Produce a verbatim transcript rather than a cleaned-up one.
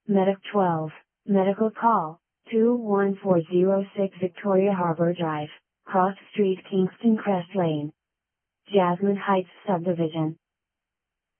Medic twelve, medical call, two one four zero six Victoria Harbor Drive, Cross Street, Kingston Crest Lane, Jasmine Heights Subdivision.